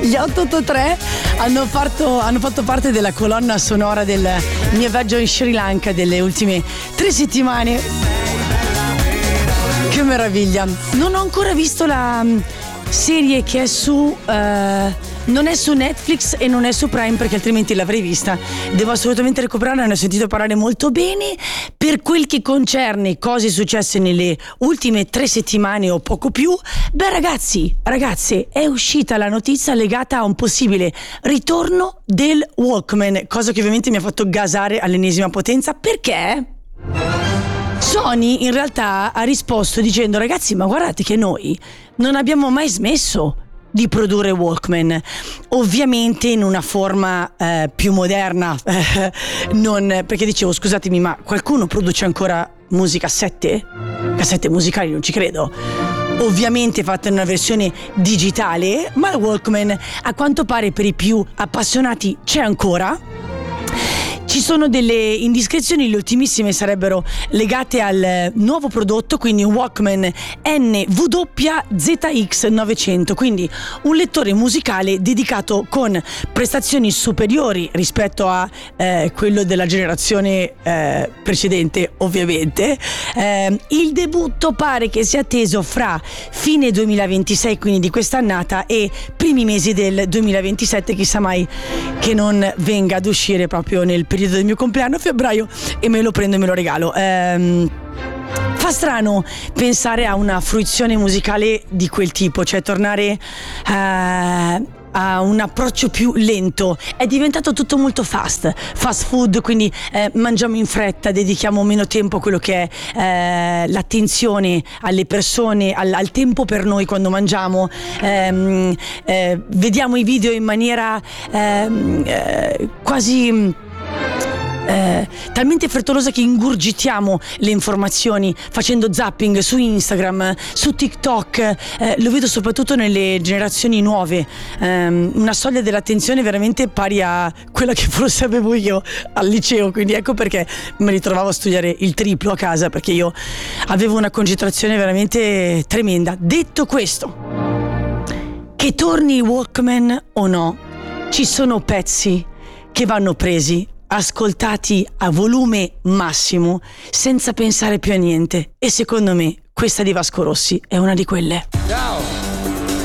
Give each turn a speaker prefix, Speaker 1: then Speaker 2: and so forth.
Speaker 1: Gli 883 hanno fatto parte della colonna sonora del mio viaggio in Sri Lanka delle ultime 3 settimane. Che meraviglia. Non ho ancora visto la serie che è su non è su Netflix e non è su Prime, perché altrimenti l'avrei vista. Devo assolutamente recuperarla, ne ho sentito parlare molto bene. Per quel che concerne cose successe nelle ultime 3 settimane o poco più, beh ragazze, è uscita la notizia legata a un possibile ritorno del Walkman, cosa che ovviamente mi ha fatto gasare all'ennesima potenza, perché Sony in realtà ha risposto dicendo: ragazzi, ma guardate che noi non abbiamo mai smesso di produrre Walkman, ovviamente in una forma più moderna, non, perché dicevo, scusatemi, ma qualcuno produce ancora musica cassette musicali? Non ci credo. Ovviamente fatta in una versione digitale, ma il Walkman a quanto pare per i più appassionati c'è ancora. Ci sono delle indiscrezioni, le ultimissime sarebbero legate al nuovo prodotto, quindi un Walkman NWZX900, quindi un lettore musicale dedicato con prestazioni superiori rispetto a quello della generazione precedente, ovviamente. Il debutto pare che sia atteso fra fine 2026, quindi di quest'annata, e primi mesi del 2027, chissà mai che non venga ad uscire proprio nel periodo del mio compleanno a febbraio e me lo prendo e me lo regalo. Fa strano pensare a una fruizione musicale di quel tipo, cioè tornare a un approccio più lento. È diventato tutto molto fast food, quindi mangiamo in fretta, dedichiamo meno tempo a quello che è l'attenzione alle persone, al tempo per noi quando mangiamo, vediamo i video in maniera quasi talmente frettolosa che ingurgitiamo le informazioni facendo zapping su Instagram, su TikTok. Lo vedo soprattutto nelle generazioni nuove, una soglia dell'attenzione veramente pari a quella che forse avevo io al liceo, quindi ecco perché mi ritrovavo a studiare il triplo a casa, perché io avevo una concentrazione veramente tremenda. Detto questo, che torni il Walkman o no, ci sono pezzi che vanno presi, ascoltati a volume massimo, senza pensare più a niente, e secondo me questa di Vasco Rossi è una di quelle.
Speaker 2: Ciao!